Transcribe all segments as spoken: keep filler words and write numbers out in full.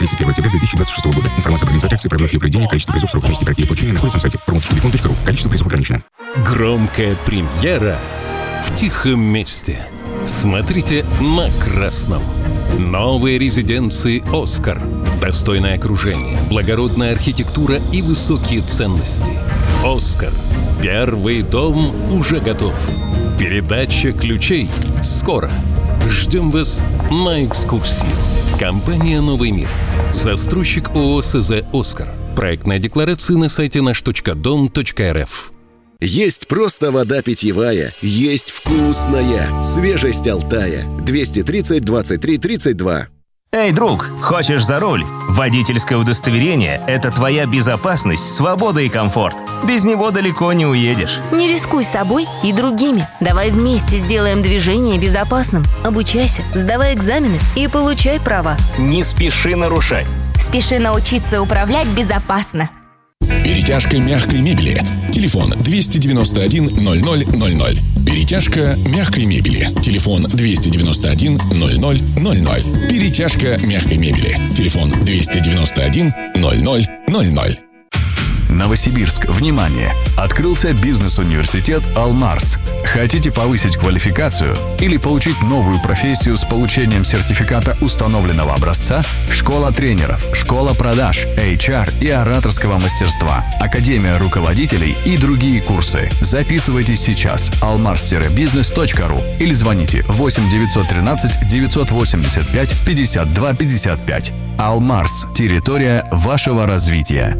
тридцать первого октября две тысячи двадцать шестого года. Информация про организацию акции, правила ее проведения, количество призов, срок месте и получения находится на сайте промо точка бикон точка ру. Количество призов ограничено. Громкая премьера в тихом месте. Смотрите на красном. Новые резиденции «Оскар». Достойное окружение, благородная архитектура и высокие ценности. «Оскар». Первый дом уже готов. Передача ключей скоро. Ждем вас на экскурсию. Компания «Новый мир». Застройщик ООО СЗ «Оскар». Проектная декларация на сайте наш точка дом точка рф. Есть просто вода питьевая, есть вкусная, свежесть Алтая. двести тридцать двадцать три тридцать два. Эй, друг, хочешь за руль? Водительское удостоверение – это твоя безопасность, свобода и комфорт. Без него далеко не уедешь. Не рискуй собой и другими. Давай вместе сделаем движение безопасным. Обучайся, сдавай экзамены и получай права. Не спеши нарушать. Спеши научиться управлять безопасно. Перетяжка мягкой мебели. Телефон двести девяносто один ноль ноль ноль ноль. Перетяжка мягкой мебели. Телефон двести девяносто один ноль ноль ноль ноль. Перетяжка мягкой мебели. Телефон двести девяносто один ноль ноль ноль ноль. Новосибирск, внимание! Открылся бизнес-университет «Алмарс». Хотите повысить квалификацию или получить новую профессию с получением сертификата установленного образца? Школа тренеров, школа продаж, эйч ар и ораторского мастерства, академия руководителей и другие курсы. Записывайтесь сейчас алмарс бизнес точка ру или звоните восемь девятьсот тринадцать девятьсот восемьдесят пять пятьдесят два пятьдесят пять. «Алмарс» – территория вашего развития.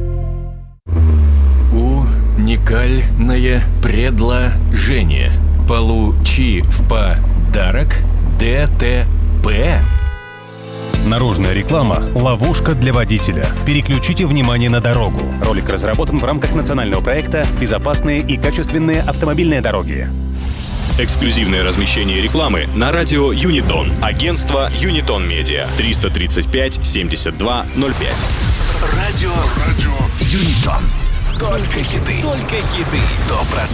Уникальное предложение. Получи в подарок ДТП. Наружная реклама – ловушка для водителя. Переключите внимание на дорогу. Ролик разработан в рамках национального проекта «Безопасные и качественные автомобильные дороги». Эксклюзивное размещение рекламы на радио Юнитон. Агентство Юнитон Медиа. триста тридцать пять семьдесят два ноль пять. Радио, радио Юнитон. Только хиты. Только хиты. Сто процентов.